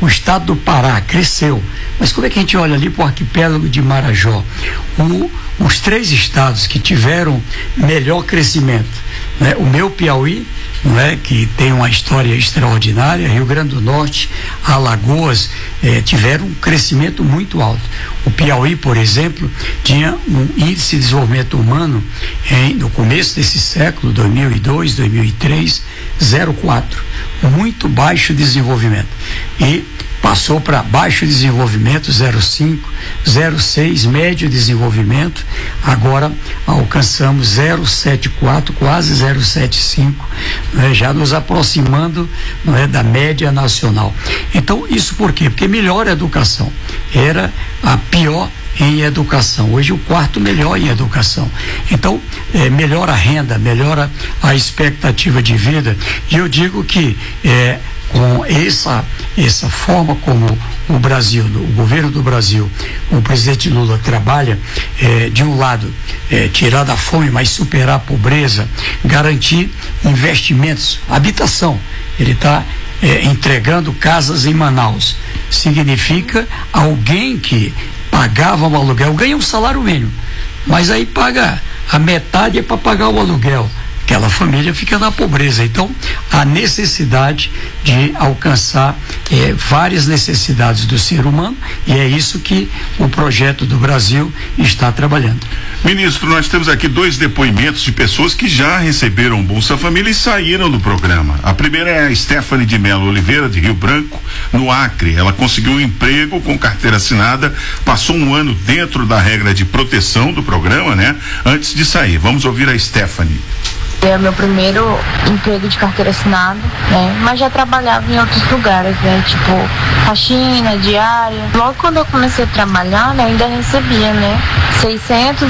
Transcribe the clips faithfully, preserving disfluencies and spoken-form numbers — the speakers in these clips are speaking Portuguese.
O estado do Pará cresceu, mas como é que a gente olha ali para o arquipélago de Marajó? O, os três estados que tiveram melhor crescimento, né? O meu Piauí, não é, que tem uma história extraordinária, Rio Grande do Norte, Alagoas, eh, tiveram um crescimento muito alto. O Piauí, por exemplo, tinha um índice de desenvolvimento humano em, no começo desse século, dois mil e dois, dois mil e três, zero vírgula quatro, muito baixo desenvolvimento, e passou para baixo desenvolvimento, zero vírgula cinco, zero vírgula seis, médio desenvolvimento, agora alcançamos zero vírgula setenta e quatro, quase zero vírgula setenta e cinco, né, já nos aproximando, não é, da média nacional. Então, isso por quê? Porque melhora a educação. Era a pior em educação, hoje o quarto melhor em educação. Então, é, melhora a renda, melhora a expectativa de vida, e eu digo que é, com essa, essa forma como o Brasil, o governo do Brasil, o presidente Lula trabalha, é, de um lado, é, tirar da fome, mas superar a pobreza, garantir investimentos, habitação. Ele está é, entregando casas em Manaus. Significa alguém que pagava o aluguel, ganha um salário mínimo, mas aí paga a metade é para pagar o aluguel. Aquela família fica na pobreza. Então, a necessidade de alcançar eh, várias necessidades do ser humano, e é isso que o projeto do Brasil está trabalhando. Ministro, nós temos aqui dois depoimentos de pessoas que já receberam Bolsa Família e saíram do programa. A primeira é a Stephanie de Melo Oliveira, de Rio Branco, no Acre. Ela conseguiu um emprego com carteira assinada, passou um ano dentro da regra de proteção do programa, né? Antes de sair. Vamos ouvir a Stephanie. É o meu primeiro emprego de carteira assinada, né? Mas já trabalhava em outros lugares, né? Tipo, faxina, diária. Logo quando eu comecei a trabalhar, né, ainda recebia, né? seiscentos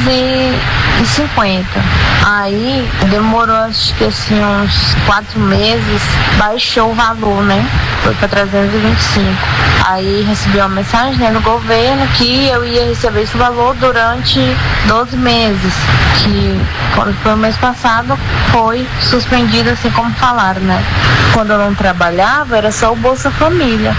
e cinquenta. Aí demorou, acho que assim, uns quatro meses, baixou o valor, né? Foi para trezentos e vinte e cinco. Aí recebi uma mensagem, né, no governo que eu ia receber esse valor durante doze meses. Que quando foi o mês passado, foi suspendido, assim como falaram, né? Quando eu não trabalhava, era só o Bolsa Família.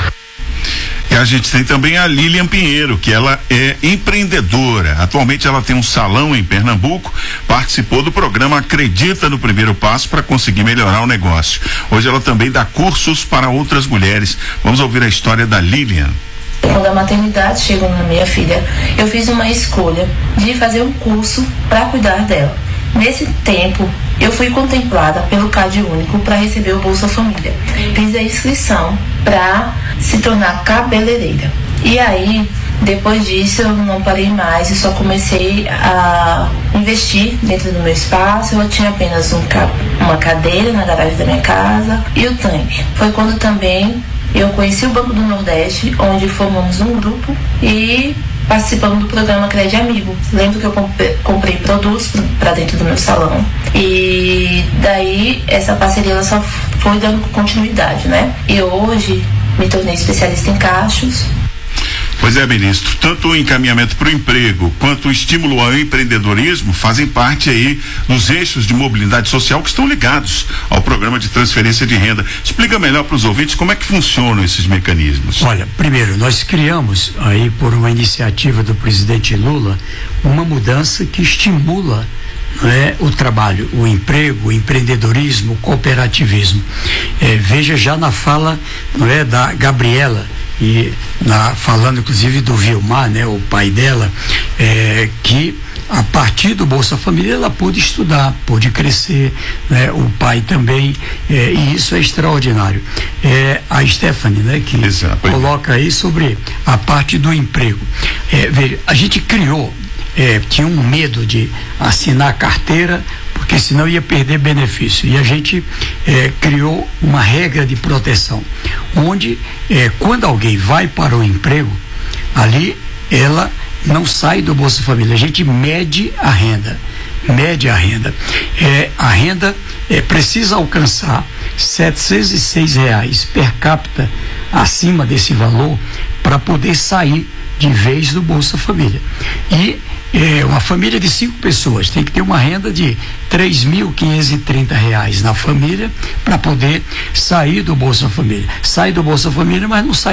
E a gente tem também a Lilian Pinheiro, que ela é empreendedora. Atualmente ela tem um salão em Pernambuco, participou do programa Acredita no Primeiro Passo para conseguir melhorar o negócio. Hoje ela também dá cursos para outras mulheres. Vamos ouvir a história da Lilian. Quando a maternidade chegou na minha filha, eu fiz uma escolha de fazer um curso para cuidar dela. Nesse tempo, eu fui contemplada pelo Cade Único para receber o Bolsa Família. Fiz a inscrição para se tornar cabeleireira. E aí, depois disso, eu não parei mais e só comecei a investir dentro do meu espaço. Eu tinha apenas um, uma cadeira na garagem da minha casa e o tanque. Foi quando também eu conheci o Banco do Nordeste, onde formamos um grupo e participando do programa Crédito Amigo. Lembro que eu comprei, comprei produtos para dentro do meu salão, e daí essa parceria ela só foi dando continuidade, né? E hoje me tornei especialista em cachos. Pois é, ministro, tanto o encaminhamento para o emprego quanto o estímulo ao empreendedorismo fazem parte aí dos eixos de mobilidade social que estão ligados ao programa de transferência de renda. Explica melhor para os ouvintes como é que funcionam esses mecanismos. Olha, primeiro, nós criamos aí, por uma iniciativa do presidente Lula, uma mudança que estimula, não é, o trabalho, o emprego, o empreendedorismo, o cooperativismo. É, veja já na fala, não é, da Gabriela, e na, falando inclusive do Vilmar, né, o pai dela, é, que a partir do Bolsa Família ela pôde estudar, pôde crescer, né, o pai também, é, e isso é extraordinário. É, a Stephanie, né, que Exato. coloca aí sobre a parte do emprego. É, veja, a gente criou, é, tinha um medo de assinar a carteira, porque senão ia perder benefício. E a gente eh, criou uma regra de proteção, onde eh, quando alguém vai para o emprego, ali ela não sai do Bolsa Família. A gente mede a renda, mede a renda. Eh, a renda eh, precisa alcançar setecentos e seis reais per capita acima desse valor para poder sair de vez do Bolsa Família. E É, uma família de cinco pessoas tem que ter uma renda de três mil quinhentos e trinta reais na família para poder sair do Bolsa Família. Sai do Bolsa Família, mas não sai